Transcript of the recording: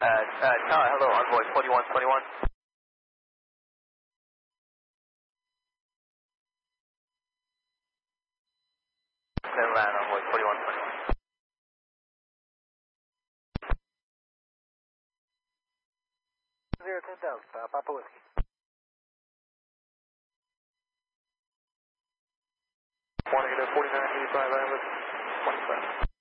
Hello, Envoy 2121. Land Envoy 2121. 010,000, Papa Whiskey. 1 -49, 85, 25.